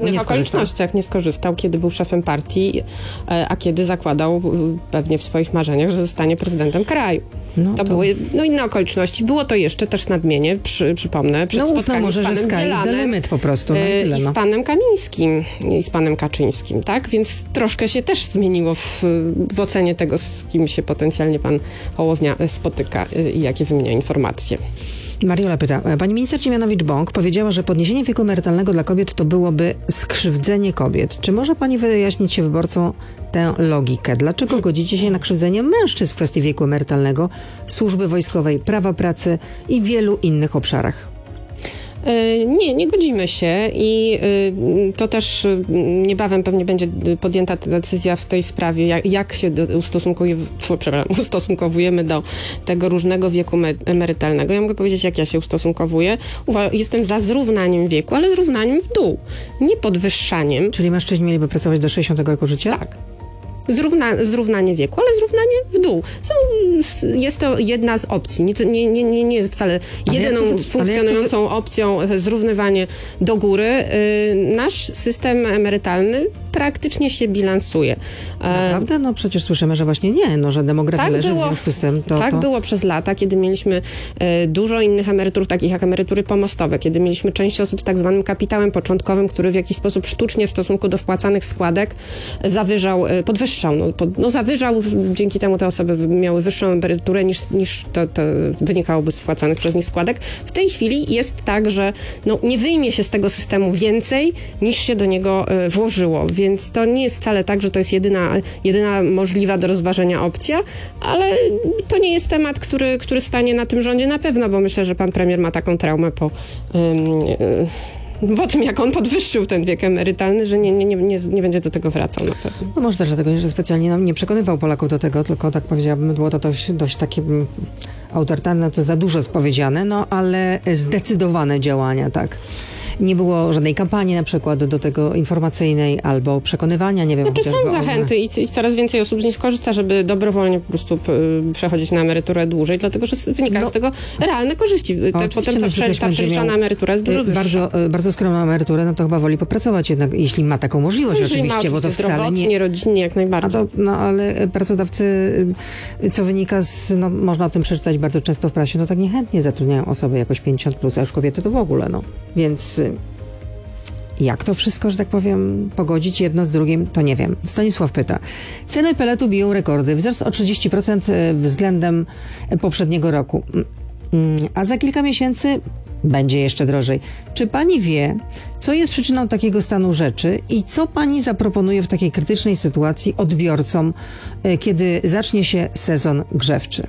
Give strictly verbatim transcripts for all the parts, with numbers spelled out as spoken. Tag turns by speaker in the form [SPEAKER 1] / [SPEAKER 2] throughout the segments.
[SPEAKER 1] innych
[SPEAKER 2] nie
[SPEAKER 1] okolicznościach nie skorzystał, kiedy był szefem partii, a kiedy zakładał pewnie w swoich marzeniach, że zostanie prezydentem kraju. No to, to były no, inne okoliczności. Było to jeszcze też nadmienię, przy, przypomnę, przed
[SPEAKER 2] no,
[SPEAKER 1] spotkaniem
[SPEAKER 2] może,
[SPEAKER 1] z panem
[SPEAKER 2] że sky is the limit po prostu. No i, tyle,
[SPEAKER 1] i
[SPEAKER 2] no.
[SPEAKER 1] z panem Kamińskim i z panem Kaczyńskim, tak? Więc troszkę się też zmieniło w, w ocenie tego, z kim się potencjalnie pan Hołownia spotyka i jakie wymienia informacje.
[SPEAKER 2] Mariola pyta, pani minister Dziemianowicz-Bąk powiedziała, że podniesienie wieku emerytalnego dla kobiet to byłoby skrzywdzenie kobiet. Czy może pani wyjaśnić się wyborcom tę logikę? Dlaczego godzicie się na krzywdzenie mężczyzn w kwestii wieku emerytalnego, służby wojskowej, prawa pracy i wielu innych obszarach?
[SPEAKER 1] Nie, nie godzimy się i to też niebawem pewnie będzie podjęta decyzja w tej sprawie, jak, jak się ustosunkuje, przepraszam, ustosunkowujemy do tego różnego wieku emerytalnego. Ja mogę powiedzieć, jak ja się ustosunkowuję. Jestem za zrównaniem wieku, ale zrównaniem w dół, nie podwyższaniem.
[SPEAKER 2] Czyli mężczyźni mieliby pracować do sześćdziesiątego roku życia?
[SPEAKER 1] Tak. Zrówna, zrównanie wieku, ale zrównanie w dół. Są, jest to jedna z opcji. Nie, nie, nie, nie jest wcale ale jedyną to, funkcjonującą to... opcją zrównywanie do góry. Yy, nasz system emerytalny praktycznie się bilansuje.
[SPEAKER 2] Naprawdę? No przecież słyszymy, że właśnie nie, no, że demografia tak leży było, w związku z tym. To,
[SPEAKER 1] tak
[SPEAKER 2] to...
[SPEAKER 1] było przez lata, kiedy mieliśmy e, dużo innych emerytur, takich jak emerytury pomostowe, kiedy mieliśmy część osób z tak zwanym kapitałem początkowym, który w jakiś sposób sztucznie w stosunku do wpłacanych składek zawyżał, e, podwyższał. No, pod, no zawyżał, dzięki temu te osoby miały wyższą emeryturę niż, niż to, to wynikałoby z wpłacanych przez nich składek. W tej chwili jest tak, że no, nie wyjmie się z tego systemu więcej, niż się do niego e, włożyło. Więc to nie jest wcale tak, że to jest jedyna, jedyna możliwa do rozważenia opcja, ale to nie jest temat, który, który stanie na tym rządzie na pewno, bo myślę, że pan premier ma taką traumę po, ym, po tym, jak on podwyższył ten wiek emerytalny, że nie, nie, nie, nie, nie będzie do tego wracał na pewno.
[SPEAKER 2] No może też dlatego, że specjalnie nam nie przekonywał Polaków do tego, tylko tak powiedziałabym, było to dość, dość takie autorytarne, to za dużo powiedziane, no ale zdecydowane działania, tak. Nie było żadnej kampanii na przykład do tego informacyjnej albo przekonywania, nie wiem.
[SPEAKER 1] Znaczy są zachęty i, i coraz więcej osób z nich skorzysta, żeby dobrowolnie po prostu p, przechodzić na emeryturę dłużej, dlatego że wynikają no, z tego realne korzyści. Te, potem ta, prze, ta przeliczana emerytura jest dużo wyższa.
[SPEAKER 2] Bardzo, bardzo skromną emeryturę, no to chyba woli popracować jednak, jeśli ma taką możliwość, no, oczywiście,
[SPEAKER 1] ma,
[SPEAKER 2] bo to wcale nie...
[SPEAKER 1] rodzinnie, jak najbardziej.
[SPEAKER 2] A to, no ale pracodawcy, co wynika z, no można o tym przeczytać bardzo często w prasie, no tak niechętnie zatrudniają osoby jakoś pięćdziesiąt plus, a już kobiety to w ogóle, no. Więc... Jak to wszystko, że tak powiem, pogodzić jedno z drugim, to nie wiem. Stanisław pyta. Ceny peletu biją rekordy. Wzrost o trzydzieści procent względem poprzedniego roku. A za kilka miesięcy będzie jeszcze drożej. Czy pani wie, co jest przyczyną takiego stanu rzeczy i co pani zaproponuje w takiej krytycznej sytuacji odbiorcom, kiedy zacznie się sezon grzewczy?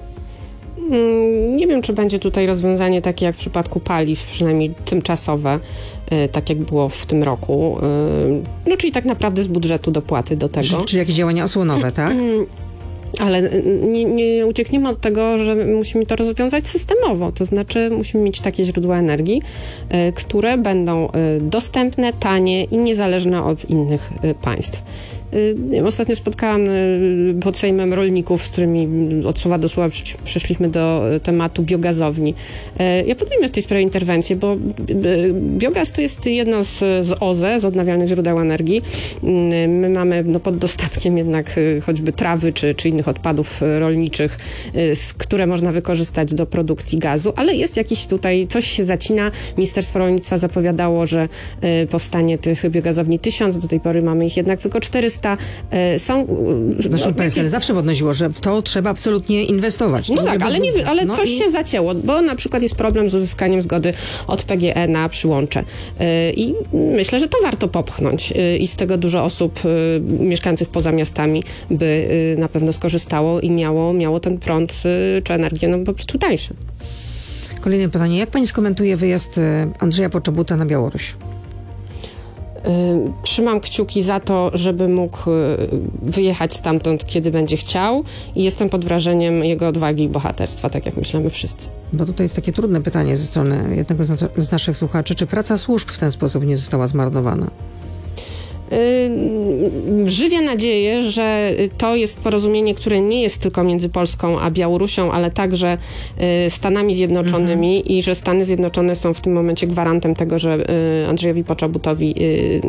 [SPEAKER 1] Nie wiem, czy będzie tutaj rozwiązanie takie jak w przypadku paliw, przynajmniej tymczasowe, tak jak było w tym roku. No, czyli tak naprawdę z budżetu dopłaty do tego.
[SPEAKER 2] Czy, czy jakieś działania osłonowe, tak?
[SPEAKER 1] Ale nie, nie uciekniemy od tego, że musimy to rozwiązać systemowo. To znaczy musimy mieć takie źródła energii, które będą dostępne, tanie i niezależne od innych państw. Ostatnio spotkałam pod Sejmem rolników, z którymi od słowa do słowa przeszliśmy do tematu biogazowni. Ja podejmę w tej sprawie interwencję, bo biogaz to jest jedno z, z O Z E, z odnawialnych źródeł energii. My mamy no, pod dostatkiem jednak choćby trawy czy, czy innych odpadów rolniczych, które można wykorzystać do produkcji gazu, ale jest jakiś tutaj, coś się zacina. Ministerstwo Rolnictwa zapowiadało, że powstanie tych biogazowni tysiąc, do tej pory mamy ich jednak tylko czterysta. Są...
[SPEAKER 2] Zresztą P S L zawsze podnosiło, że w to trzeba absolutnie inwestować.
[SPEAKER 1] No tak, ale, nie, ale no coś i... się zacięło, bo na przykład jest problem z uzyskaniem zgody od P G E na przyłącze. I myślę, że to warto popchnąć i z tego dużo osób mieszkających poza miastami by na pewno skorzystało i miało, miało ten prąd czy energię no po prostu tańszy.
[SPEAKER 2] Kolejne pytanie. Jak pani skomentuje wyjazd Andrzeja Poczobuta na Białoruś?
[SPEAKER 1] Trzymam kciuki za to, żeby mógł wyjechać stamtąd, kiedy będzie chciał i jestem pod wrażeniem jego odwagi i bohaterstwa, tak jak myślimy wszyscy.
[SPEAKER 2] Bo tutaj jest takie trudne pytanie ze strony jednego z, na- z naszych słuchaczy, czy praca służb w ten sposób nie została zmarnowana?
[SPEAKER 1] Żywię nadzieję, że to jest porozumienie, które nie jest tylko między Polską a Białorusią, ale także Stanami Zjednoczonymi mhm. i że Stany Zjednoczone są w tym momencie gwarantem tego, że Andrzejowi Poczobutowi